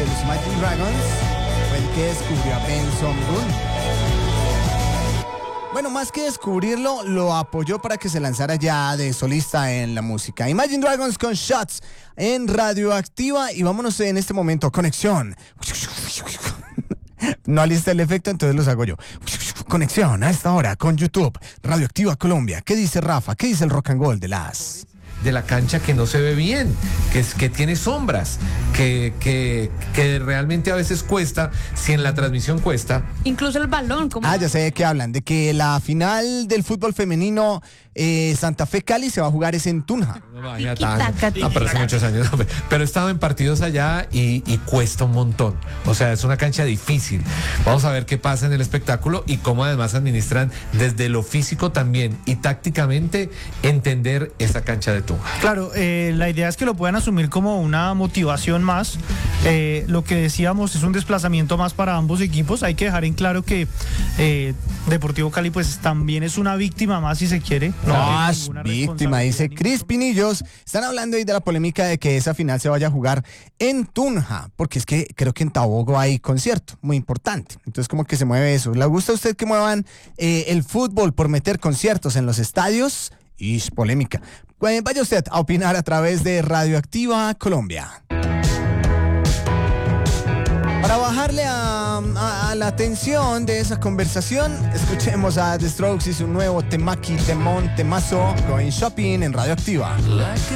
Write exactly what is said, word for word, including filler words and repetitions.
los Imagine Dragons fue el que descubrió a Benson Boone. Bueno, más que descubrirlo, lo apoyó para que se lanzara ya de solista en la música. Imagine Dragons con Shots en Radioactiva. Y vámonos en este momento, conexión. No alista el efecto, entonces los hago yo. Conexión a esta hora con YouTube, Radioactiva Colombia. ¿Qué dice Rafa? ¿Qué dice el rock and roll de las... de la cancha que no se ve bien, que, es, que tiene sombras, que, que, que realmente a veces cuesta, si en la transmisión cuesta. Incluso el balón. ¿Cómo? Ah, ya sé de qué hablan, de que la final del fútbol femenino eh, Santa Fe Cali se va a jugar es en Tunja. No vaya tanto. No, pero hace muchos años. No, pero he estado en partidos allá y, y cuesta un montón. O sea, es una cancha difícil. Vamos a ver qué pasa en el espectáculo y cómo además administran desde lo físico también y tácticamente entender esa cancha de Tunja. Claro, eh, la idea es que lo puedan asumir como una motivación más. Eh, lo que decíamos es un desplazamiento más para ambos equipos. Hay que dejar en claro que eh, Deportivo Cali pues también es una víctima más, si se quiere. No, no es víctima, dice Cris Pinillos. Están hablando ahí de la polémica de que esa final se vaya a jugar en Tunja, porque es que creo que en Tabogo hay concierto muy importante. Entonces como que se mueve eso. ¿Le gusta a usted que muevan eh, el fútbol por meter conciertos en los estadios? Y polémica. Vaya usted a opinar a través de Radioactiva Colombia. Para bajarle a, a, a la tensión de esa conversación, escuchemos a The Strokes y su nuevo temaki, temón, temazo, Going Shopping en Radioactiva. Like